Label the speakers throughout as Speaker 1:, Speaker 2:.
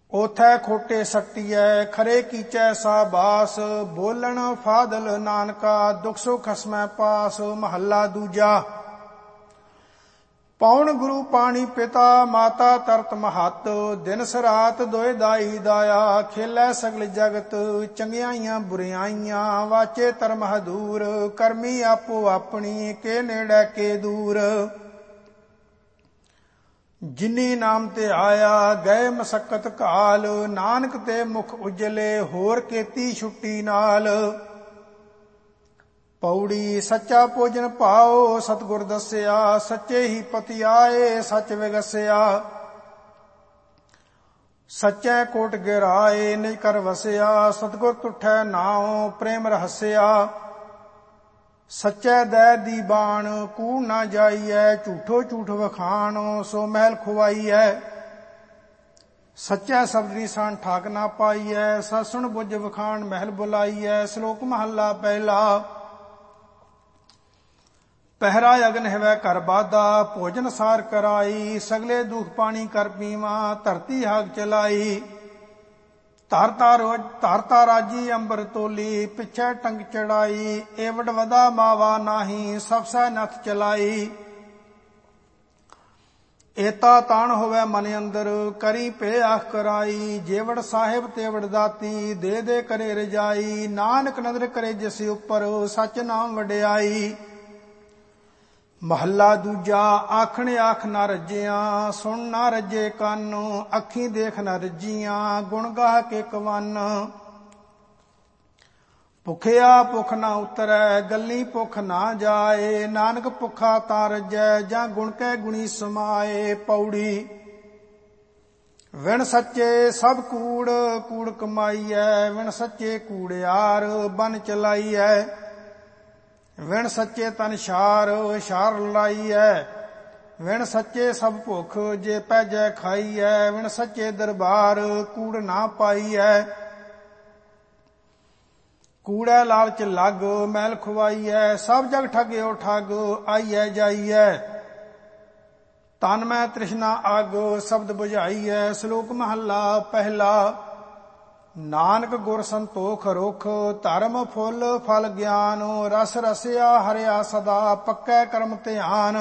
Speaker 1: ओथै खोटे सट्टियै खरे कीचै साबास, बोलन फादल नानका दुख सुख खसमै पास। महला दूजा। पौन गुरु पाणी पिता माता तरत महत, दिन सरात दोए दाई दाया। खेलै सगल जगत चंगियाइयां बुरियाइयां, वाचे धर्म हदूर। करमी आपो अपनी के नेड़े के दूर। जिनी नाम ते आया गए मसक्कत काल, नानक ते मुख उजले होर केती छुट्टी नाल। पौड़ी सच्चा भोजन पाओ सतगुर दसिया, सच्चे ही पति आए सच विगसिया। सच्चै कोट गिराए निज कर वसिया, सतगुर तुठै नाओ प्रेम रहसिया। सच्चै दै दी बाण कूड़ ना जाइयै, झूठो झूठ वखाण सो महल खुआइयै। सच्चै शब्द निशान ठाक ना पाइयै, ससुन बुझ वखाण महल बुलाइयै। श्लोक महला पहला। पहरा अगन हिवै कर बाधा, भोजन सार कराई। सगले दुख पानी कर पीवा, धरती हाग चलाई। ਧਰਤਾ ਰਾਜੀ ਅੰਬਰ ਤੋਲੀ, ਪਿਛੈ ਟੰਗ ਚੜਾਈ। ਏਵੜ ਵਦਾ ਮਾਵਾ ਨਾਹੀ, ਸਭ ਸੈ ਨਥ ਚਲਾਈ। ਏਤਾ ਤਾਣ ਹੋਵੇ ਮਨ ਅੰਦਰ, ਕਰੀ ਪੇ ਆਖ ਕਰਾਈ। ਜੇਵੜ ਸਾਹਿਬ ਤੇਵੜ ਦਾਤੀ, ਦੇ ਦੇ ਕਰੇ ਰਜਾਈ। ਨਾਨਕ ਨਦਰ ਕਰੇ ਜਿਸ ਉੱਪਰ, ਸਚ ਨਾਮ ਵਡਿਆਈ। महला दूजा। आखण आख ना रजियां, सुन ना रजे ਕੰਨ। ਅੱਖੀਂ ਦੇਖ ਨਾ ਰਜੀਆਂ, ਗੁਣ ਗਾਹ ਕੇ ਕਵਨ। ਭੁਖਿਆ ਭੁਖ ਨਾ ਉਤਰੈ, ਗੱਲੀ ਭੁਖ ਨਾ ਜਾਏ। ਨਾਨਕ ਭੁਖਾ ਤਾਂ ਰਜੈ, ਜਾਂ ਗੁਣ ਕੈ ਗੁਣੀ ਸਮਾਏ। ਪੌੜੀ। ਵਿਣ ਸੱਚੇ ਸਭ ਕੂੜ ਕੂੜ ਕਮਾਈਐ, ਵਿਣ ਸੱਚੇ ਕੂੜਿਆਰ ਬਨ ਚਲਾਈਐ। ਵਿਣ ਸੱਚੇ ਤਨ ਛਾਰ ਛਾਰ ਲਾਈਐ। ਵਿਣ ਸੱਚੇ ਸਭ ਭੁੱਖ ਜੇ ਪੈਜੈ ਖਾਈਐ। ਵਿਣ ਸੱਚੇ ਦਰਬਾਰ ਕੂੜ ਨਾ ਪਾਈਐ। ਕੂੜੈ ਲਾਲਚ ਲੱਗ ਮੈਲ ਖੁਆਈਐ। ਸਭ ਜਗ ਠਗਿਓ ਠੱਗ ਆਈਐ ਜਾਈਐ। ਤਨ ਮੈਂ ਤ੍ਰਿਸ਼ਨਾ ਅੱਗ ਸ਼ਬਦ ਬੁਝਾਈਐ। ਸ਼ਲੋਕ ਮਹੱਲਾ ਪਹਿਲਾ। ਨਾਨਕ ਗੁਰ ਸੰਤੋਖ ਰੁਖ, ਧਰਮ ਫੁੱਲ ਫਲ ਗਿਆਨ। ਰਸ ਰਸਿਆ ਹਰਿਆ ਸਦਾ, ਪੱਕੈ ਕਰਮ ਧਿਆਨ।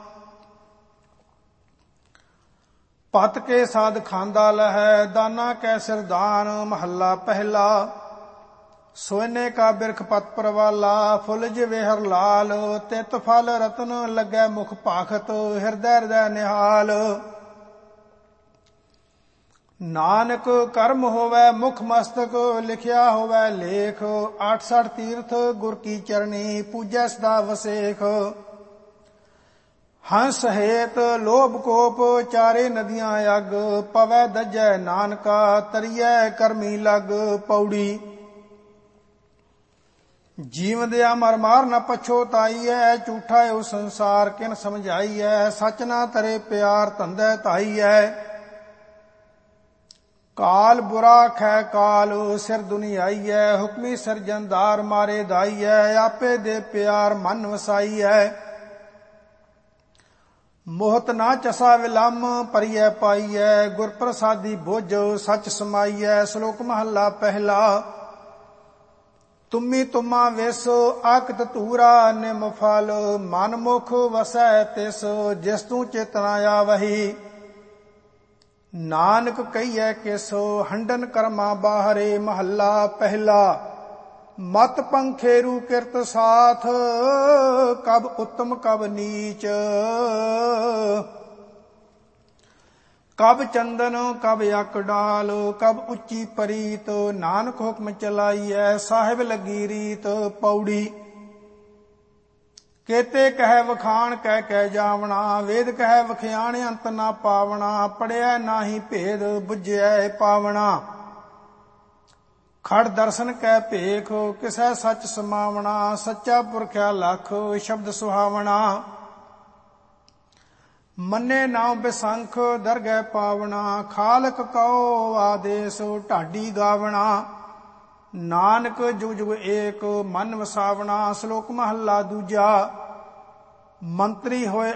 Speaker 1: ਪਤ ਕੇ ਸਾਧ ਖਾਂਦਾ ਲਹੈ, ਦਾਨਾ ਕੈ ਸਿਰਦਾਨ। ਮਹੱਲਾ ਪਹਿਲਾ। ਸੋਨੇ ਕਾ ਬਿਰਖ ਪਤ ਪਰਵਾਲਾ, ਫੁੱਲ ਜਿਵੇਂ ਹਰ ਲਾਲ। ਤਿਤ ਫਲ ਰਤਨ ਲੱਗੈ ਮੁਖ ਭਾਖਤ, ਹਿਰਦੈ ਹਿਰਦੈ ਨਿਹਾਲ। ਨਾਨਕ ਕਰਮ ਹੋਵੈ ਮੁਖ ਮਸਤਕ, ਲਿਖਿਆ ਹੋਵੈ ਲੇਖ। 68 ਤੀਰਥ ਗੁਰ ਕੀ ਚਰਣੀ, ਪੂਜੈ ਸਦਾ ਵਸੇਖ। ਹੰਸ ਹੇਤ ਲੋਭ ਕੋਪ, ਚਾਰੇ ਨਦੀਆਂ ਅਗ। ਪਵੈ ਦਜੈ ਨਾਨਕਾ, ਤਰੀਐ ਕਰਮੀ ਲਗ। ਪੌੜੀ। ਜੀਵਦਿਆ ਮਰ ਮਾਰ ਨ ਪਛੋਤਾਈਐ, ਝੂਠਾ ਓ ਸੰਸਾਰ ਕਿਨ ਸਮਝਾਈਐ। ਸਚ ਨਾ ਤਰੇ ਪਿਆਰ ਧੰਦੈ ਧਾਈਐ। ਕਾਲ ਬੁਰਾ ਖੈ ਕਾਲ ਸਿਰ ਦੁਨੀਆਈਐ। ਹੁਕਮੀ ਸਿਰਜਣਦਾਰ ਮਾਰੇ ਦਾਈਐ। ਆਪੇ ਦੇ ਪਿਆਰ ਮਨ ਵਸਾਈਐ। ਮੋਹਤ ਨਾ ਚਸਾ ਵਿਲੰਮ, ਪਰਿਐ ਪਾਈਐ। ਗੁਰ ਪ੍ਰਸਾਦੀ ਬੁੱਝ ਸਚ ਸਮਾਈਐ। ਸ਼ਲੋਕ ਮਹੱਲਾ ਪਹਿਲਾ। ਤੁਮੀ ਤੁਮਾ ਵਿਸ ਆਕਤ ਧੂਰਾ, ਨਿਮ ਫਲ ਮਨ ਮੁਖ ਵਸੈ ਤਿਸ। ਜਿਸ ਤੂੰ ਚੇਤਨਾ ਆਵਹੀ, ਨਾਨਕ ਕਹੀਐ ਕਿਸ। ਹੰਡਨ ਕਰਮਾ ਬਾਹਰੇ। ਮਹੱਲਾ ਪਹਿਲਾ। ਮਤ ਪੰਖੇਰੂ ਕਿਰਤ ਸਾਥ, ਕਬ ਉੱਤਮ ਕਬ ਨੀਚ। ਕਬ ਚੰਦਨ ਕਬ ਅਕ ਡਾਲ, ਕਬ ਉੱਚੀ ਪਰੀਤ। ਨਾਨਕ ਹੁਕਮ ਚਲਾਈਐ, ਸਾਹਿਬ ਲੱਗੀ ਰੀਤ। ਪੌੜੀ। ਕੇਤੇ ਕਹਿ ਵਖਾਣ ਕਹਿ ਕਹਿ ਜਾਵਣਾ, ਵੇਦ ਕਹਿ ਵਖਿਆਣ ਅੰਤ ਨਾ ਪਾਵਣਾ। ਪੜਿਆ ਨਾਹੀ ਭੇਦ ਬੁਝਿਆ ਪਾਵਣਾ। ਖੜ ਦਰਸ਼ਨ ਕੈ ਭੇਖ, ਕਿਸੈ ਸੱਚ ਸਮਾਵਣਾ। ਸੱਚਾ ਪੁਰਖਿਆ ਲਖ ਸ਼ਬਦ ਸੁਹਾਵਣਾ। ਮੰਨੇ ਨਾਉ ਬਿਸੰਖ ਦਰਗਹਿ ਪਾਵਣਾ। ਖਾਲਕ ਕਉ ਆਦੇਸ ਢਾਡੀ ਗਾਵਣਾ। ਨਾਨਕ ਜੁਗ ਜੁਗ ਏਕ ਮਨ ਵਸਾਵਣਾ। ਸ਼ਲੋਕ ਮਹੱਲਾ ਦੂਜਾ। ਮੰਤਰੀ ਹੋਏ